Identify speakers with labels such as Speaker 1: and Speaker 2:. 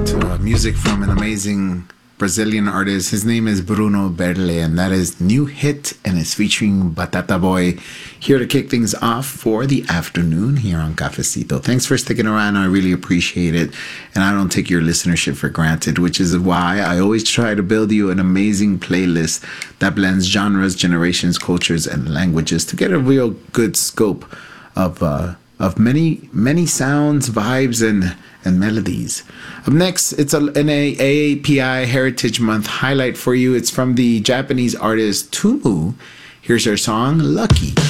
Speaker 1: Music from an amazing Brazilian artist. His name is Bruno Berle, and that is New Hit, and it's featuring Batata Boy. Here to kick things off for the afternoon here on Cafecito. Thanks for sticking around. I really appreciate it, and I don't take your listenership for granted, which is why I always try to build you an amazing playlist that blends genres, generations, cultures, and languages to get a real good scope of many sounds, vibes, and melodies. Up next, it's an AAPI Heritage Month highlight for you. It's from the Japanese artist Tumu. Here's her song, Lucky.